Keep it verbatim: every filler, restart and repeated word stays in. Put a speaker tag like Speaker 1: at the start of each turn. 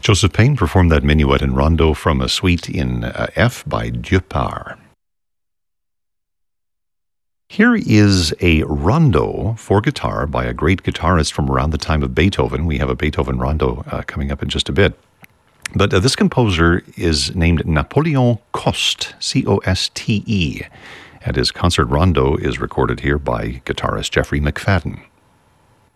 Speaker 1: Joseph Payne performed that minuet and rondo from a suite in uh, F by Dupart. Here is a rondo for guitar by a great guitarist from around the time of Beethoven. We have a Beethoven rondo uh, coming up in just a bit. But uh, this composer is named Napoleon Coste, C O S T E, and his concert rondo is recorded here by guitarist Jeffrey McFadden.